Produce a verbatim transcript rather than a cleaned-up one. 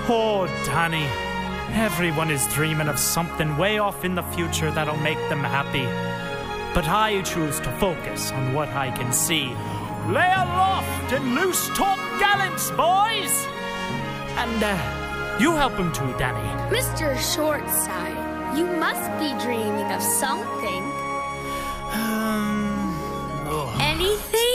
Poor Danny. Everyone is dreaming of something way off in the future that'll make them happy. But I choose to focus on what I can see. Lay aloft and loose top gallants, boys! And, uh, you help him too, Danny. Mister Shortside, you must be dreaming of something. Um... Oh. Anything?